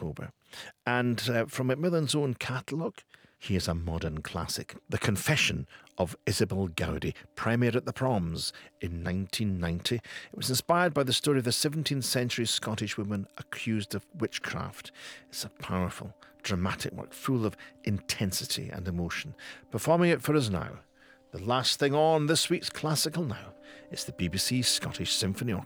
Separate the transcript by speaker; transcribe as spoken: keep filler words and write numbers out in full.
Speaker 1: October. And uh, from Macmillan's own catalogue, here's a modern classic, The Confession of Isabel Gowdy, premiered at the Proms in nineteen ninety. It was inspired by the story of the seventeenth century Scottish woman accused of witchcraft. It's a powerful, dramatic work full of intensity and emotion. Performing it for us now, the last thing on this week's Classical Now, is the B B C Scottish Symphony Orchestra.